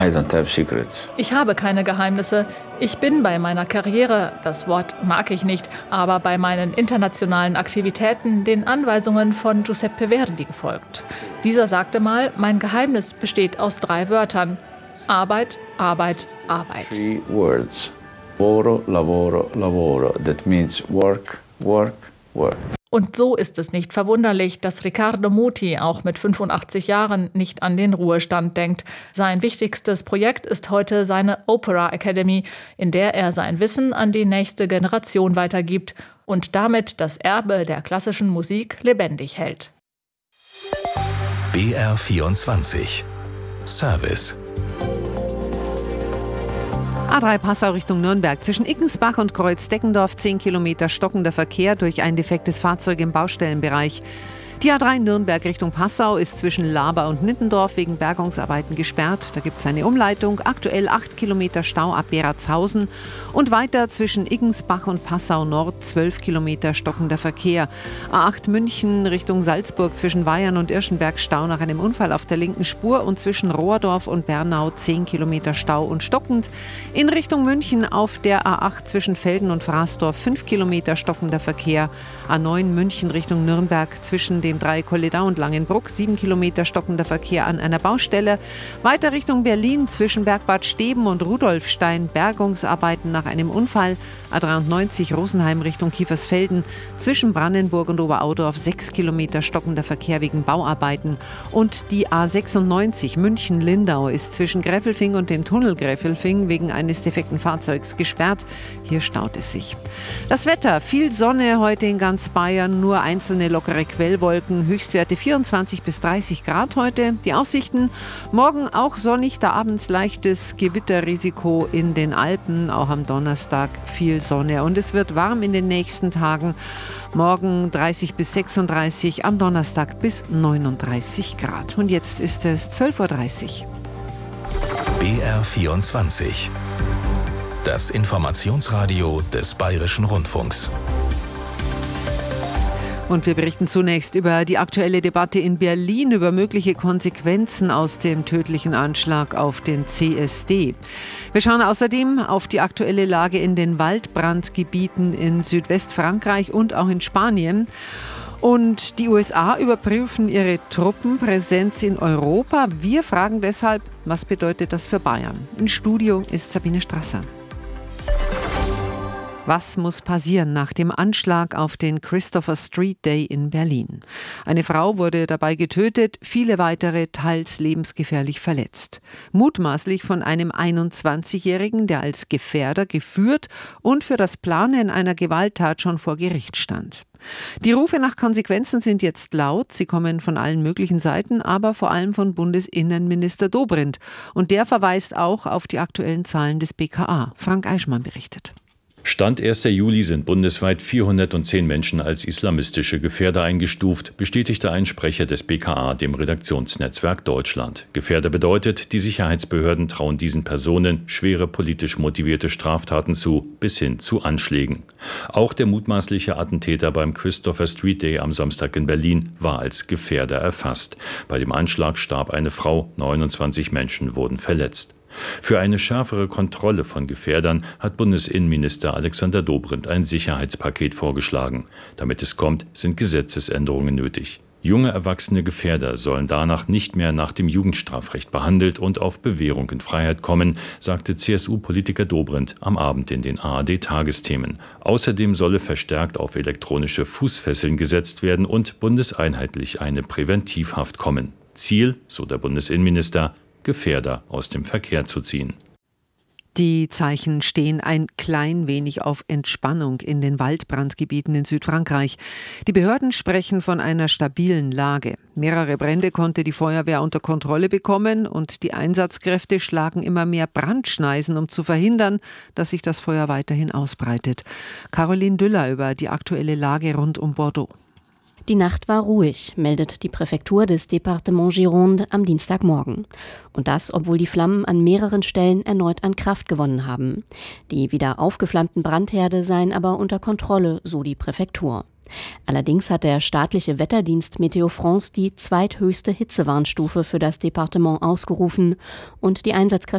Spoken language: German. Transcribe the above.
I don't have secrets. Ich habe keine Geheimnisse. Ich bin bei meiner Karriere, das Wort mag ich nicht, aber bei meinen internationalen Aktivitäten den Anweisungen von Giuseppe Verdi gefolgt. Dieser sagte mal, mein Geheimnis besteht aus 3 Wörtern. Arbeit, Arbeit, Arbeit. 3 words. Lavoro, lavoro, lavoro. That means work, work, work. Und so ist es nicht verwunderlich, dass Riccardo Muti auch mit 85 Jahren nicht an den Ruhestand denkt. Sein wichtigstes Projekt ist heute seine Opera Academy, in der er sein Wissen an die nächste Generation weitergibt und damit das Erbe der klassischen Musik lebendig hält. BR24 Service. A3 Passau Richtung Nürnberg. Zwischen Ickensbach und Kreuz-Deckendorf 10 Kilometer stockender Verkehr durch ein defektes Fahrzeug im Baustellenbereich. Die A3 Nürnberg Richtung Passau ist zwischen Laber und Nittendorf wegen Bergungsarbeiten gesperrt. Da gibt es eine Umleitung. Aktuell 8 Kilometer Stau ab Beratshausen. Und weiter zwischen Iggensbach und Passau Nord 12 Kilometer stockender Verkehr. A8 München Richtung Salzburg zwischen Weyern und Irschenberg Stau nach einem Unfall auf der linken Spur. Und zwischen Rohrdorf und Bernau 10 Kilometer Stau und stockend. In Richtung München auf der A8 zwischen Velden und Fraßdorf 5 Kilometer stockender Verkehr. A9 München Richtung Nürnberg zwischen dem Dreieck-Kollidau und Langenbruck 7 Kilometer stockender Verkehr an einer Baustelle. Weiter Richtung Berlin zwischen Bergbad Steben und Rudolfstein Bergungsarbeiten nach einem Unfall. A93 Rosenheim Richtung Kiefersfelden zwischen Brandenburg und Oberaudorf 6 Kilometer stockender Verkehr wegen Bauarbeiten. Und die A96 München-Lindau ist zwischen Gräfelfing und dem Tunnel Gräfelfing wegen eines defekten Fahrzeugs gesperrt. Hier staut es sich. Das Wetter, viel Sonne heute in ganz Bayern, nur einzelne lockere Quellwolken, Höchstwerte 24 bis 30 Grad heute. Die Aussichten, morgen auch sonnig, da abends leichtes Gewitterrisiko in den Alpen, auch am Donnerstag viel Sonne und es wird warm in den nächsten Tagen. Morgen 30 bis 36, am Donnerstag bis 39 Grad. Und jetzt ist es 12.30 Uhr. BR24. Das Informationsradio des Bayerischen Rundfunks. Und wir berichten zunächst über die aktuelle Debatte in Berlin, über mögliche Konsequenzen aus dem tödlichen Anschlag auf den CSD. Wir schauen außerdem auf die aktuelle Lage in den Waldbrandgebieten in Südwestfrankreich und auch in Spanien. Und die USA überprüfen ihre Truppenpräsenz in Europa. Wir fragen deshalb, was bedeutet das für Bayern? Im Studio ist Sabine Strasser. Was muss passieren nach dem Anschlag auf den Christopher Street Day in Berlin? Eine Frau wurde dabei getötet, viele weitere teils lebensgefährlich verletzt. Mutmaßlich von einem 21-Jährigen, der als Gefährder geführt und für das Planen einer Gewalttat schon vor Gericht stand. Die Rufe nach Konsequenzen sind jetzt laut. Sie kommen von allen möglichen Seiten, aber vor allem von Bundesinnenminister Dobrindt. Und der verweist auch auf die aktuellen Zahlen des BKA. Frank Eichmann berichtet. Stand 1. Juli sind bundesweit 410 Menschen als islamistische Gefährder eingestuft, bestätigte ein Sprecher des BKA dem Redaktionsnetzwerk Deutschland. Gefährder bedeutet, die Sicherheitsbehörden trauen diesen Personen schwere politisch motivierte Straftaten zu, bis hin zu Anschlägen. Auch der mutmaßliche Attentäter beim Christopher Street Day am Samstag in Berlin war als Gefährder erfasst. Bei dem Anschlag starb eine Frau, 29 Menschen wurden verletzt. Für eine schärfere Kontrolle von Gefährdern hat Bundesinnenminister Alexander Dobrindt ein Sicherheitspaket vorgeschlagen. Damit es kommt, sind Gesetzesänderungen nötig. Junge erwachsene Gefährder sollen danach nicht mehr nach dem Jugendstrafrecht behandelt und auf Bewährung in Freiheit kommen, sagte CSU-Politiker Dobrindt am Abend in den ARD-Tagesthemen. Außerdem solle verstärkt auf elektronische Fußfesseln gesetzt werden und bundeseinheitlich eine Präventivhaft kommen. Ziel, so der Bundesinnenminister, Gefährder aus dem Verkehr zu ziehen. Die Zeichen stehen ein klein wenig auf Entspannung in den Waldbrandgebieten in Südfrankreich. Die Behörden sprechen von einer stabilen Lage. Mehrere Brände konnte die Feuerwehr unter Kontrolle bekommen und die Einsatzkräfte schlagen immer mehr Brandschneisen, um zu verhindern, dass sich das Feuer weiterhin ausbreitet. Caroline Düller über die aktuelle Lage rund um Bordeaux. Die Nacht war ruhig, meldet die Präfektur des Département Gironde am Dienstagmorgen. Und das, obwohl die Flammen an mehreren Stellen erneut an Kraft gewonnen haben. Die wieder aufgeflammten Brandherde seien aber unter Kontrolle, so die Präfektur. Allerdings hat der staatliche Wetterdienst Météo France die zweithöchste Hitzewarnstufe für das Departement ausgerufen und die Einsatzkräfte